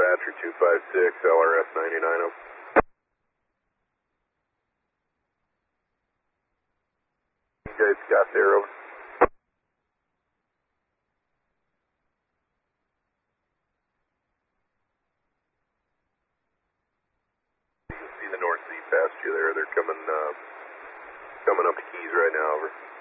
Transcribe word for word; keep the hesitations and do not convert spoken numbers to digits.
Dispatcher two five six, L R S ninety-nine, over. You guys got there, over. You can see the North Sea past you there. They're coming, uh, coming up the keys right now, over.